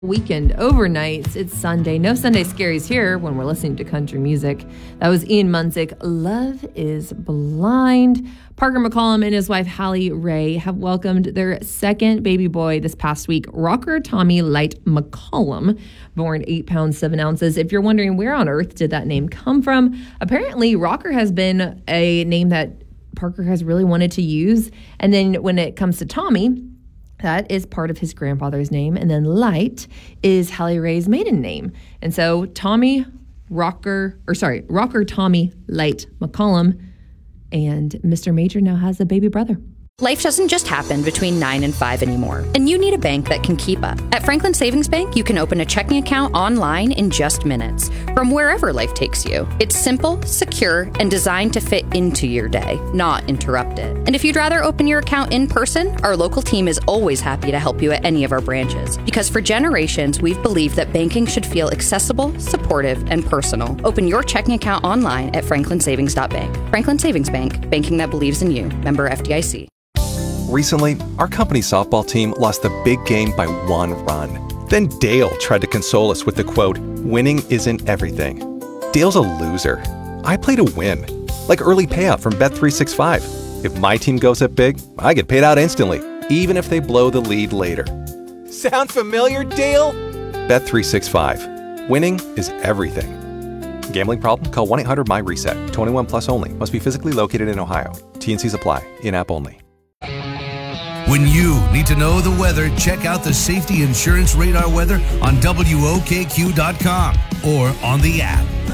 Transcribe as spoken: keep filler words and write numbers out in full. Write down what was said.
Weekend overnights. It's Sunday. No Sunday scaries here when we're listening to country music. That was Ian Munsick. Love is Blind. Parker McCollum and his wife Hallie Ray have welcomed their second baby boy this past week, Rocker Tommy Light McCollum, born eight pounds seven ounces. If you're wondering where on earth did that name come from, apparently Rocker has been a name that Parker has really wanted to use. And then when it comes to Tommy, that is part of his grandfather's name. And then Light is Hallie Ray's maiden name. And so Tommy Rocker, or sorry, Rocker Tommy Light McCollum, and Mister Major now has a baby brother. Life doesn't just happen between nine and five anymore, and you need a bank that can keep up. At Franklin Savings Bank, you can open a checking account online in just minutes from wherever life takes you. It's simple, secure, and designed to fit into your day, not interrupt it. And if you'd rather open your account in person, our local team is always happy to help you at any of our branches. Because for generations, we've believed that banking should feel accessible, supportive, and personal. Open your checking account online at franklin savings dot bank. Franklin Savings Bank, banking that believes in you. Member F D I C. Recently, our company softball team lost the big game by one run. Then Dale tried to console us with the quote, "Winning isn't everything." Dale's a loser. I play to win. Like early payout from Bet three sixty-five. If my team goes up big, I get paid out instantly, even if they blow the lead later. Sound familiar, Dale? Bet three sixty-five. Winning is everything. Gambling problem? Call one eight hundred M Y RESET. twenty-one plus only. Must be physically located in Ohio. T and Cs apply. In-app only. When you need to know the weather, check out the Safety Insurance Radar weather on W O K Q dot com or on the app.